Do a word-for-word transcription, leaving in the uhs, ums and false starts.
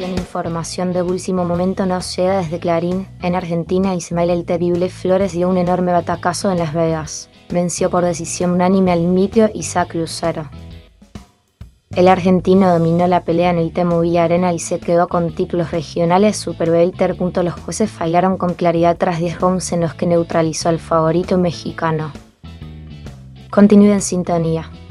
Bien, información de último momento nos llega desde Clarín. En Argentina, Ismael El Terrible Flores dio un enorme batacazo en Las Vegas. Venció por decisión unánime al mitio Isaac Lucero. El argentino dominó la pelea en el T-Mobile Arena y se quedó con títulos regionales Super Welter. Los jueces fallaron con claridad tras diez rounds en los que neutralizó al favorito mexicano. Continúe en sintonía.